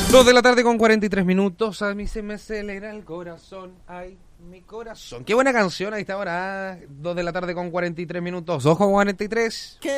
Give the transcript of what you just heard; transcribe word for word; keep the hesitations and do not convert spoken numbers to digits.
Dos de la tarde con cuarenta y tres minutos. A mí se me acelera el corazón. Ay, mi corazón. Qué buena canción a esta hora. Dos de la tarde con cuarenta y tres minutos. Ojo, cuarenta y tres.